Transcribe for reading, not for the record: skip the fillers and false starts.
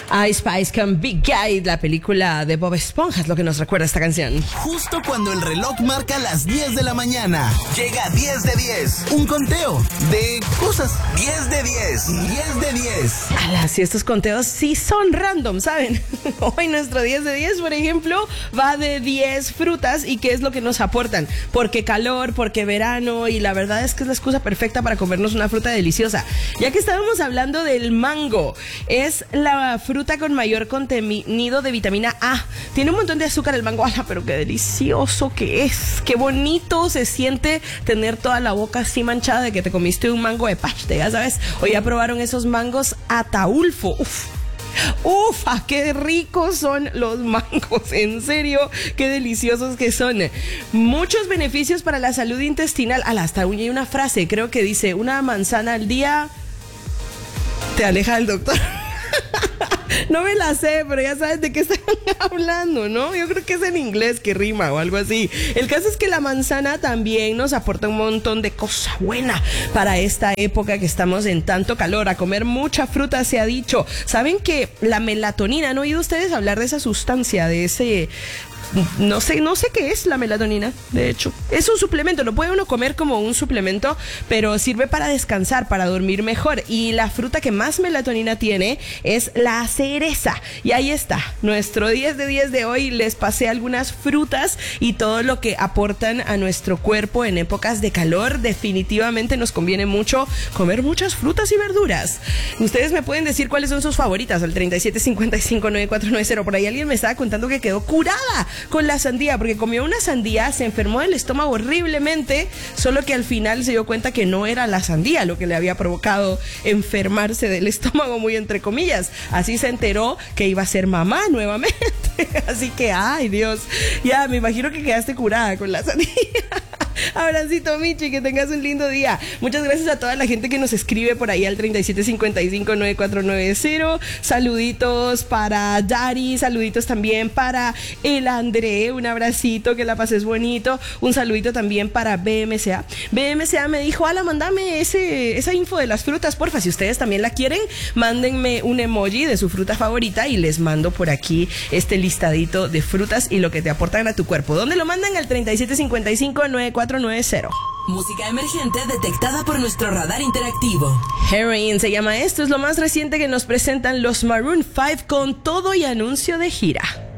Ice Spice con Big Guy, la película de Bob Esponja, es lo que nos recuerda esta canción. Justo cuando el reloj marca las 10 de la mañana, llega 10 de 10. Un conteo de cosas. 10 de 10. 10 de 10. Ala, si estos conteos sí son random, ¿saben? Hoy nuestro 10 de 10, por ejemplo, va de 10 frutas y qué es lo que nos aportan. Porque calor, porque verano, y la verdad es que es la excusa perfecta para comernos una fruta deliciosa. Ya que estábamos hablando del mango, es la fruta con mayor contenido de vitamina A. Tiene un montón de azúcar el mango, ala, pero qué delicioso que es. Qué bonito se siente tener toda la boca así manchada de que te comiste un mango de paste, ya sabes. O ya probaron esos mangos Ataulfo. Ufa, qué ricos son los mangos, en serio, qué deliciosos que son. Muchos beneficios para la salud intestinal. Hasta hay una frase, creo que dice: una manzana al día te aleja del doctor. No me la sé, pero ya sabes de qué están hablando, ¿no? Yo creo que es en inglés que rima o algo así. El caso es que la manzana también nos aporta un montón de cosa buena para esta época que estamos en tanto calor. A comer mucha fruta se ha dicho. ¿Saben que la melatonina, han oído ustedes hablar de esa sustancia, de ese... No sé qué es la melatonina, de hecho. Es un suplemento, lo puede uno comer como un suplemento, pero sirve para descansar, para dormir mejor. Y la fruta que más melatonina tiene es la cereza. Y ahí está, nuestro 10 de 10 de hoy. Les pasé algunas frutas y todo lo que aportan a nuestro cuerpo en épocas de calor. Definitivamente nos conviene mucho comer muchas frutas y verduras. Ustedes me pueden decir cuáles son sus favoritas al 37559490. Por ahí alguien me estaba contando que quedó curada con la sandía, porque comió una sandía, se enfermó del estómago horriblemente, solo que al final se dio cuenta que no era la sandía lo que le había provocado enfermarse del estómago, muy entre comillas. Así se enteró que iba a ser mamá nuevamente. Así que, ay Dios, ya me imagino que quedaste curada con la sandía. Abracito, Michi, que tengas un lindo día. Muchas gracias a toda la gente que nos escribe por ahí al 37559490. Saluditos para Dari, saluditos también para el André, un abracito, que la pases bonito. Un saludito también para BMCA. BMCA me dijo: ala, mándame esa info de las frutas, porfa. Si ustedes también la quieren, mándenme un emoji de su fruta favorita y les mando por aquí este listadito de frutas y lo que te aportan a tu cuerpo. ¿Dónde lo mandan? Al 37559490. Música emergente detectada por nuestro radar interactivo. Heroin se llama esto, es lo más reciente que nos presentan los Maroon 5 con todo y anuncio de gira.